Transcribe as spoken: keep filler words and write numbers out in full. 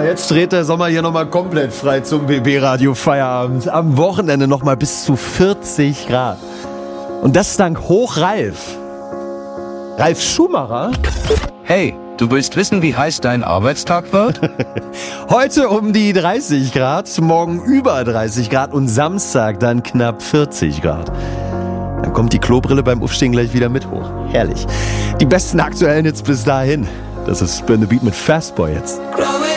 jetzt dreht der Sommer hier nochmal komplett frei zum B B-Radio Feierabend. Am Wochenende nochmal bis zu vierzig Grad. Und das dank Hochralf. Ralf Schumacher. Hey, du willst wissen, wie heiß dein Arbeitstag wird? Heute um die dreißig Grad, morgen über dreißig Grad und Samstag dann knapp vierzig Grad. Dann kommt die Klobrille beim Aufstehen gleich wieder mit hoch. Herrlich. Die besten aktuellen Hits bis dahin. Das ist Burn the Beat mit Fastboy jetzt.